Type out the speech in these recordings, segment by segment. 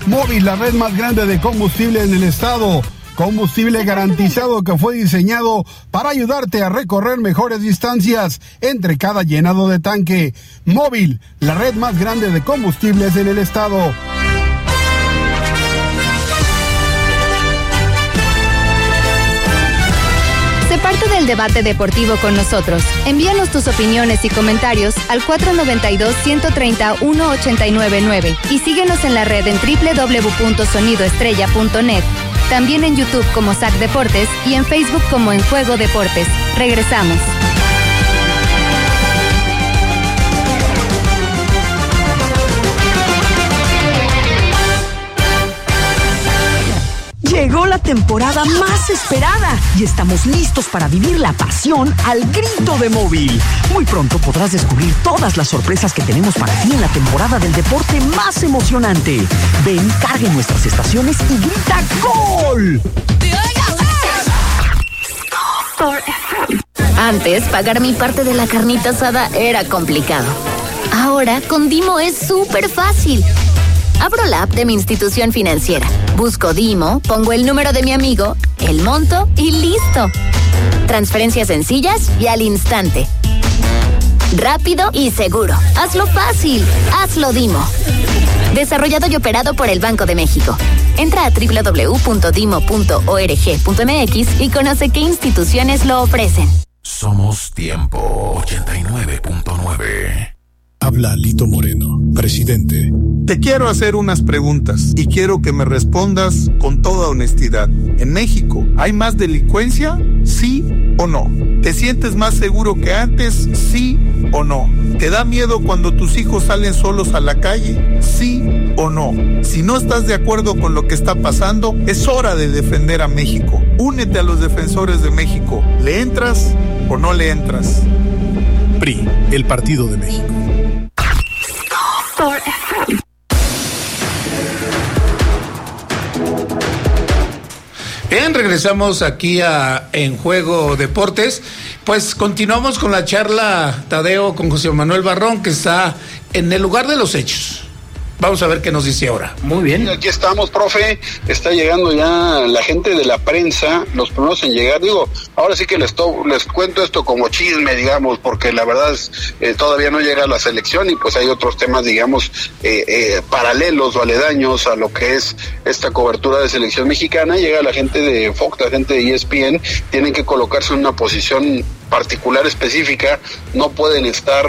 Móvil, la red más grande de combustible en el estado. Combustible garantizado que fue diseñado para ayudarte a recorrer mejores distancias entre cada llenado de tanque. Móvil, la red más grande de combustibles en el estado. Sé parte del debate deportivo con nosotros. Envíanos tus opiniones y comentarios al 492-130-1899 y síguenos en la red en www.sonidoestrella.net. También en YouTube como SAC Deportes y en Facebook como En Juego Deportes. Regresamos. Llegó la temporada más esperada y estamos listos para vivir la pasión al grito de Móvil. Muy pronto podrás descubrir todas las sorpresas que tenemos para ti en la temporada del deporte más emocionante. Ven, cargue nuestras estaciones y grita ¡Gol! Antes, pagar mi parte de la carnita asada era complicado. Ahora, con Dimo es súper fácil. Abro la app de mi institución financiera, busco Dimo, pongo el número de mi amigo, el monto y listo. Transferencias sencillas y al instante. Rápido y seguro. Hazlo fácil. Hazlo Dimo. Desarrollado y operado por el Banco de México. Entra a www.dimo.org.mx y conoce qué instituciones lo ofrecen. Somos Tiempo 89.9. Habla Lito Moreno, presidente. Te quiero hacer unas preguntas y quiero que me respondas con toda honestidad. ¿En México hay más delincuencia? ¿Sí o no? ¿Te sientes más seguro que antes? ¿Sí o no? ¿Te da miedo cuando tus hijos salen solos a la calle? ¿Sí o no? Si no estás de acuerdo con lo que está pasando, es hora de defender a México. Únete a los defensores de México. ¿Le entras o no le entras? PRI, el Partido de México. Bien, regresamos aquí a En Juego Deportes. Pues continuamos con la charla, Tadeo, con José Manuel Barrón, que está en el lugar de los hechos. Vamos a ver qué nos dice ahora. Muy bien. Aquí estamos, profe. Está llegando ya la gente de la prensa, los primeros en llegar. Digo, ahora sí que les cuento esto como chisme, digamos, porque la verdad es todavía no llega la selección y pues hay otros temas, digamos, paralelos o aledaños a lo que es esta cobertura de selección mexicana. Llega la gente de Fox, la gente de ESPN, tienen que colocarse en una posición particular específica, no pueden estar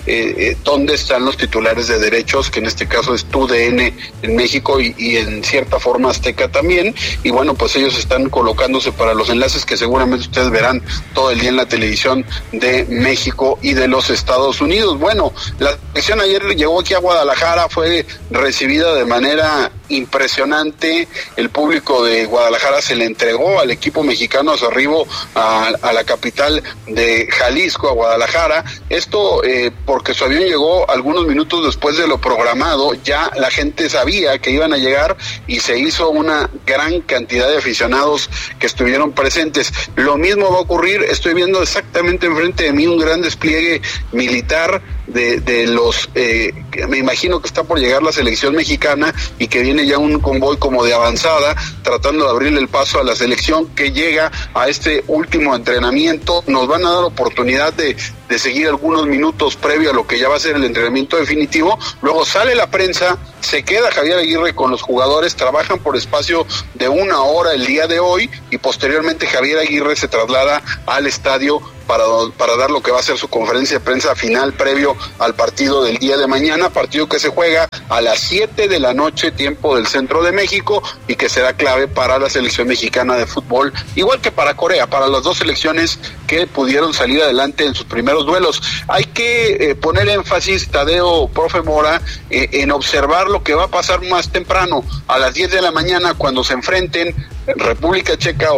dónde están los titulares de derechos, que en este caso es TUDN en México y en cierta forma Azteca también, y bueno, pues ellos están colocándose para los enlaces que seguramente ustedes verán todo el día en la televisión de México y de los Estados Unidos. Bueno, la selección ayer llegó aquí a Guadalajara, fue recibida de manera impresionante, el público de Guadalajara se le entregó al equipo mexicano a su arribo a la capital de Jalisco, a Guadalajara, esto porque su avión llegó algunos minutos después de lo programado, ya la gente sabía que iban a llegar y se hizo una gran cantidad de aficionados que estuvieron presentes. Lo mismo va a ocurrir, estoy viendo exactamente enfrente de mí un gran despliegue militar de los, me imagino que está por llegar la selección mexicana y que viene ya un convoy como de avanzada, tratando de abrirle el paso a la selección que llega a este último entrenamiento. Nos van a dar oportunidad de seguir algunos minutos previo a lo que ya va a ser el entrenamiento definitivo. Luego sale la prensa, se queda Javier Aguirre con los jugadores, trabajan por espacio de 1 hora el día de hoy y posteriormente Javier Aguirre se traslada al estadio para dar lo que va a ser su conferencia de prensa final previo al partido del día de mañana, partido que se juega a las 7 de la noche, tiempo del centro de México, y que será clave para la selección mexicana de fútbol, igual que para Corea, para las dos selecciones que pudieron salir adelante en sus primeros duelos. Hay que poner énfasis, Tadeo, profe Mora, en observar lo que va a pasar más temprano, a las 10 de la mañana, cuando se enfrenten República Checa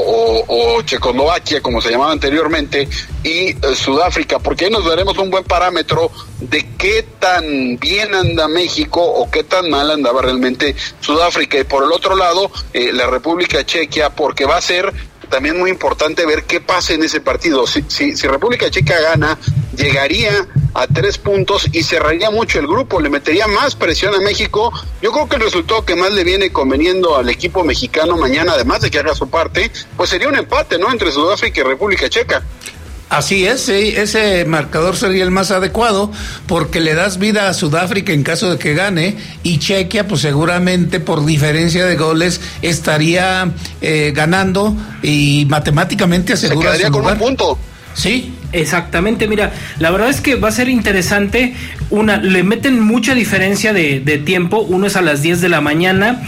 o Checoslovaquia, como se llamaba anteriormente, y Sudáfrica, porque ahí nos daremos un buen parámetro de qué tan bien anda México o qué tan mal andaba realmente Sudáfrica. Y por el otro lado, la República Checa, porque va a ser también muy importante ver qué pasa en ese partido. Si República Checa gana, llegaría a 3 puntos y cerraría mucho el grupo, le metería más presión a México. Yo creo que el resultado que más le viene conveniendo al equipo mexicano mañana, además de que haga su parte, pues sería un empate, ¿no?, entre Sudáfrica y República Checa. Así es, sí, ese marcador sería el más adecuado porque le das vida a Sudáfrica en caso de que gane, y Chequia pues seguramente por diferencia de goles estaría ganando y matemáticamente asegura se quedaría su lugar. Con un punto. Sí, exactamente. Mira, la verdad es que va a ser interesante. Le meten mucha diferencia de tiempo. Uno es a las 10 de la mañana.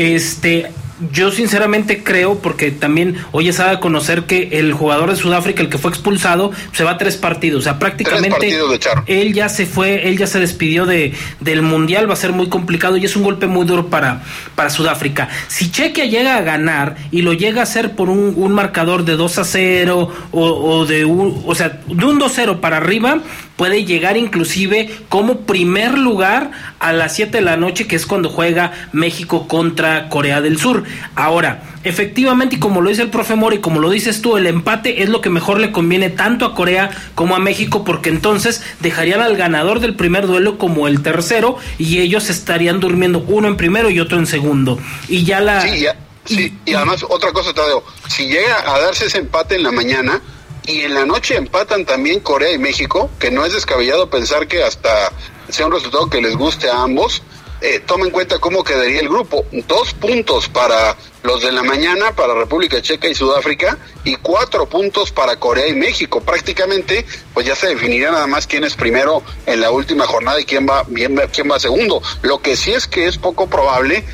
Yo sinceramente creo, porque también hoy se da a conocer que el jugador de Sudáfrica, el que fue expulsado, se va a 3 partidos, o sea, prácticamente él ya se fue, él ya se despidió del Mundial. Va a ser muy complicado y es un golpe muy duro para Sudáfrica. Si Chequia llega a ganar y lo llega a hacer por un marcador de 2-0 o de un 2-0 para arriba, puede llegar inclusive como primer lugar a las 7 de la noche, que es cuando juega México contra Corea del Sur. Ahora, efectivamente, y como lo dice el profe Mori, como lo dices tú, el empate es lo que mejor le conviene tanto a Corea como a México, porque entonces dejarían al ganador del primer duelo como el tercero y ellos estarían durmiendo uno en primero y otro en segundo. Y ya Sí, y además otra cosa, Tadeo, si llega a darse ese empate en la mañana y en la noche empatan también Corea y México, que no es descabellado pensar que hasta sea un resultado que les guste a ambos, toma en cuenta cómo quedaría el grupo. 2 puntos para los de la mañana, para República Checa y Sudáfrica, y 4 puntos para Corea y México. Prácticamente, pues ya se definiría nada más quién es primero en la última jornada y quién va segundo. Lo que sí es que es poco probable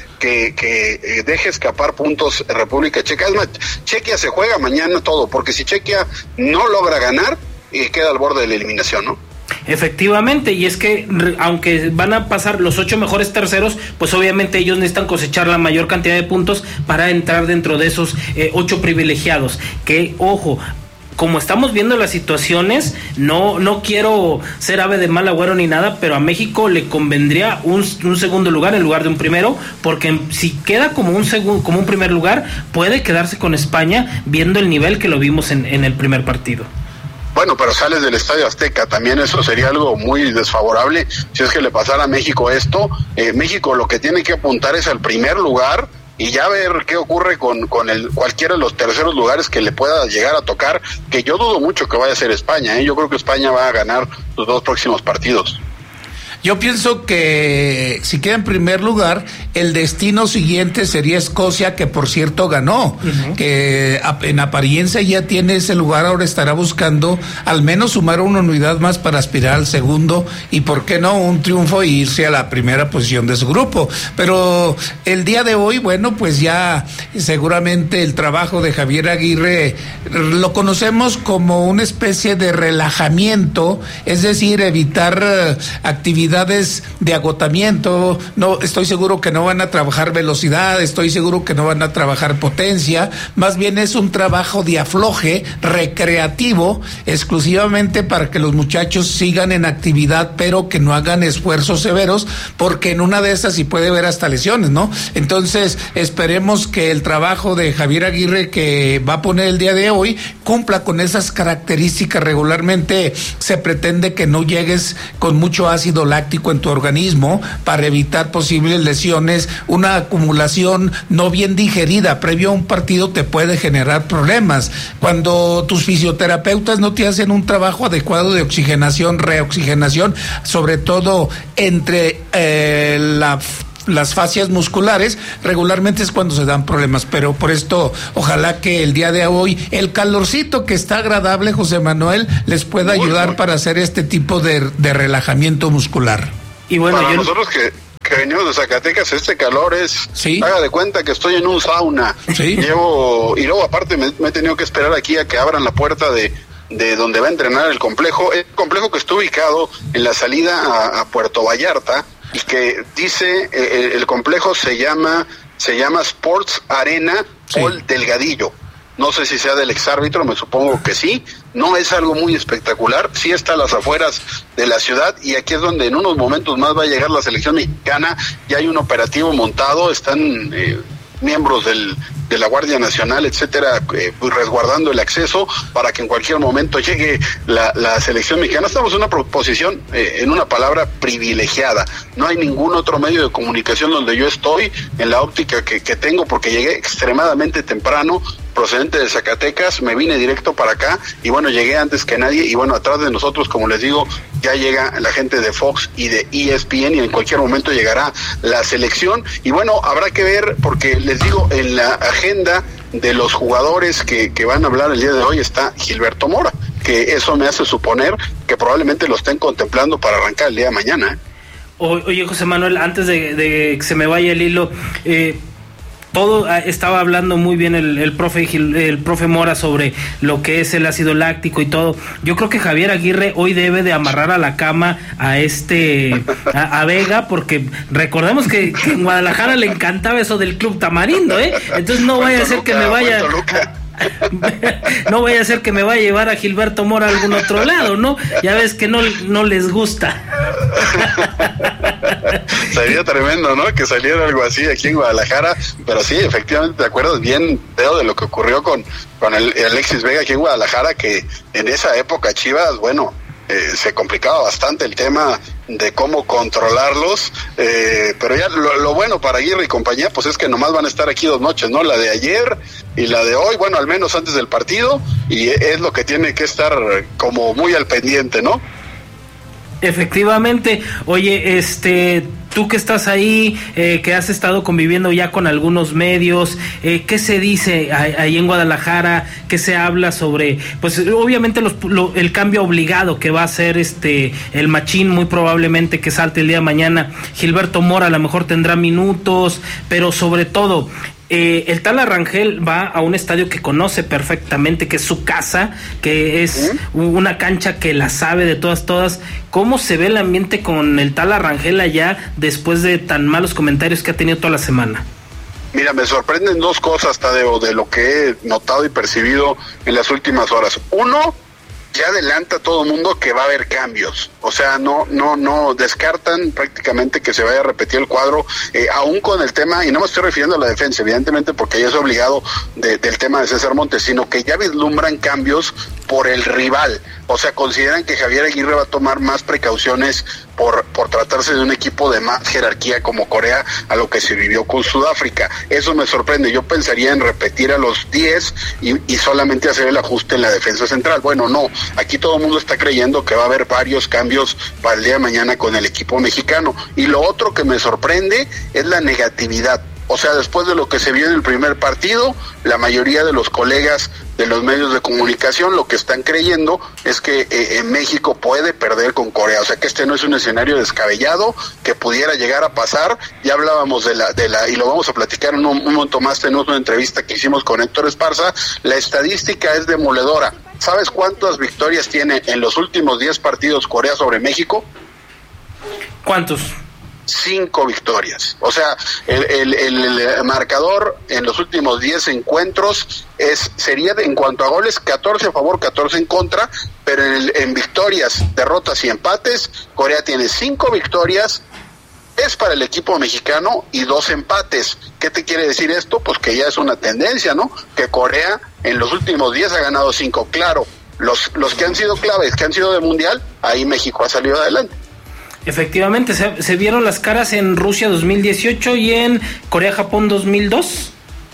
que deje escapar puntos República Checa. Es más, Chequia se juega mañana todo, porque si Chequia no logra ganar, queda al borde de la eliminación, ¿no? Efectivamente, y es que aunque van a pasar los 8 mejores terceros, pues obviamente ellos necesitan cosechar la mayor cantidad de puntos para entrar dentro de esos 8 privilegiados. Que, ojo, como estamos viendo las situaciones, no quiero ser ave de mal agüero ni nada, pero a México le convendría un segundo lugar en lugar de un primero, porque si queda como un primer lugar, puede quedarse con España, viendo el nivel que lo vimos en el primer partido. Bueno, pero sales del Estadio Azteca, también eso sería algo muy desfavorable si es que le pasara a México esto. México lo que tiene que apuntar es al primer lugar y ya ver qué ocurre con cualquiera de los terceros lugares que le pueda llegar a tocar, que yo dudo mucho que vaya a ser España, Yo creo que España va a ganar los 2 próximos partidos. Yo pienso que si queda en primer lugar, el destino siguiente sería Escocia, que por cierto ganó, que en apariencia ya tiene ese lugar, ahora estará buscando al menos sumar una unidad más para aspirar al segundo y por qué no un triunfo e irse a la primera posición de su grupo. Pero el día de hoy, bueno, pues ya seguramente el trabajo de Javier Aguirre lo conocemos como una especie de relajamiento, es decir, evitar actividades de agotamiento. No, estoy seguro que no van a trabajar velocidad, estoy seguro que no van a trabajar potencia, más bien es un trabajo de afloje recreativo, exclusivamente para que los muchachos sigan en actividad, pero que no hagan esfuerzos severos, porque en una de esas sí puede haber hasta lesiones, ¿no? Entonces, esperemos que el trabajo de Javier Aguirre que va a poner el día de hoy cumpla con esas características. Regularmente se pretende que no llegues con mucho ácido láctico en tu organismo para evitar posibles lesiones. Una acumulación no bien digerida previo a un partido te puede generar problemas. Cuando tus fisioterapeutas no te hacen un trabajo adecuado de oxigenación, reoxigenación, sobre todo entre las fascias musculares, regularmente es cuando se dan problemas. Pero por esto, ojalá que el día de hoy, el calorcito que está agradable, José Manuel, les pueda ayudar para hacer este tipo de relajamiento muscular. Y bueno, para nosotros que venimos de Zacatecas, este calor es, ¿sí? Haga de cuenta que estoy en un sauna. ¿Sí? Y luego aparte me he tenido que esperar aquí a que abran la puerta de donde va a entrenar el complejo que está ubicado en la salida a Puerto Vallarta, y que dice el complejo se llama Sports Arena Paul Delgadillo. No sé si sea del exárbitro, me supongo que sí. No es algo muy espectacular, sí está a las afueras de la ciudad, y aquí es donde en unos momentos más va a llegar la selección mexicana. Ya hay un operativo montado, están miembros de la Guardia Nacional, etcétera, pues resguardando el acceso para que en cualquier momento llegue la selección mexicana. Estamos en una posición, en una palabra, privilegiada. No hay ningún otro medio de comunicación donde yo estoy, en la óptica que tengo, porque llegué extremadamente temprano, procedente de Zacatecas, me vine directo para acá y bueno, llegué antes que nadie y bueno, atrás de nosotros, como les digo, ya llega la gente de Fox y de ESPN y en cualquier momento llegará la selección y bueno, habrá que ver, porque les digo, en la agenda de los jugadores que van a hablar el día de hoy está Gilberto Mora, que eso me hace suponer que probablemente lo estén contemplando para arrancar el día de mañana. Oye, José Manuel, antes de que se me vaya el hilo, todo estaba hablando muy bien el profe Mora sobre lo que es el ácido láctico y todo. Yo creo que Javier Aguirre hoy debe de amarrar a la cama a Vega, porque recordemos que en Guadalajara le encantaba eso del Club Tamarindo, entonces no vaya a ser que me vaya no vaya a ser que me vaya a llevar a Gilberto Mora a algún otro lado, ¿no? Ya ves que no les gusta. Sería tremendo, ¿no? Que saliera algo así aquí en Guadalajara, pero sí, efectivamente, te acuerdas bien, Teo, de lo que ocurrió con el Alexis Vega aquí en Guadalajara, que en esa época Chivas, bueno, se complicaba bastante el tema de cómo controlarlos, pero ya lo bueno para Aguirre y compañía, pues es que nomás van a estar aquí 2 noches, ¿no? La de ayer y la de hoy, bueno, al menos antes del partido, y es lo que tiene que estar como muy al pendiente, ¿no? Efectivamente. Oye, tú que estás ahí, que has estado conviviendo ya con algunos medios, ¿qué se dice ahí en Guadalajara? ¿Qué se habla sobre, pues obviamente el cambio obligado que va a hacer el Machín, muy probablemente que salte el día de mañana? Gilberto Mora a lo mejor tendrá minutos, pero sobre todo el Tala Rangel va a un estadio que conoce perfectamente, que es su casa, que es una cancha que la sabe de todas. ¿Cómo se ve el ambiente con el Tala Rangel allá después de tan malos comentarios que ha tenido toda la semana? Mira, me sorprenden 2 cosas, Tadeo, de lo que he notado y percibido en las últimas horas. Uno, ya adelanta todo el mundo que va a haber cambios, o sea, no descartan prácticamente que se vaya a repetir el cuadro, aún con el tema, y no me estoy refiriendo a la defensa, evidentemente, porque ya es obligado del tema de César Montes, sino que ya vislumbran cambios por el rival, o sea, consideran que Javier Aguirre va a tomar más precauciones por tratarse de un equipo de más jerarquía como Corea, a lo que se vivió con Sudáfrica. Eso me sorprende. Yo pensaría en repetir a los 10 y solamente hacer el ajuste en la defensa central. Bueno, no, aquí todo el mundo está creyendo que va a haber varios cambios para el día de mañana con el equipo mexicano. Y lo otro que me sorprende es la negatividad. O sea, después de lo que se vio en el primer partido, la mayoría de los colegas de los medios de comunicación lo que están creyendo es que México puede perder con Corea. O sea, que no es un escenario descabellado que pudiera llegar a pasar. Ya hablábamos de la y lo vamos a platicar en un momento más. Tenemos una entrevista que hicimos con Héctor Esparza. La estadística es demoledora. ¿Sabes cuántas victorias tiene en los últimos 10 partidos Corea sobre México? ¿Cuántos? 5 victorias. O sea, el marcador en los últimos 10 encuentros sería en cuanto a goles 14 a favor, 14 en contra, pero en victorias, derrotas y empates, Corea tiene 5 victorias, es para el equipo mexicano, y 2 empates. ¿Qué te quiere decir esto? Pues que ya es una tendencia, ¿no? Que Corea en los últimos 10 ha ganado 5. Claro, los que han sido claves, que han sido de mundial, ahí México ha salido adelante. Efectivamente, se vieron las caras en Rusia 2018 y en Corea-Japón 2002.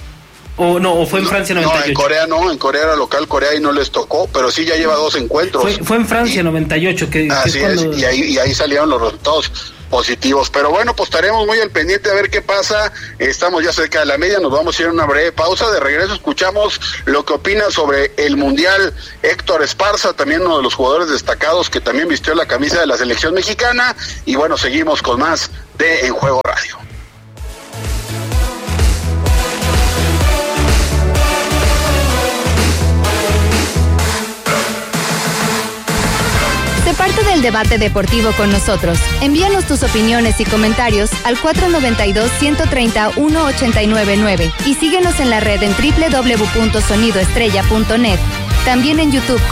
¿O fue en Francia 98? No, en Corea era local, Corea ahí no les tocó, pero sí ya lleva 2 encuentros. Fue en Francia 98. Así es, y ahí salieron los resultados positivos. Pero bueno, pues estaremos muy al pendiente a ver qué pasa. Estamos ya cerca de la media, nos vamos a ir a una breve pausa. De regreso escuchamos lo que opina sobre el Mundial Héctor Esparza, también uno de los jugadores destacados que también vistió la camisa de la selección mexicana. Y bueno, seguimos con más de En Juego Radio. Sé parte del debate deportivo con nosotros. Envíanos tus opiniones y comentarios al 492-130-1899 y síguenos en la red en www.sonidoestrella.net. También en YouTube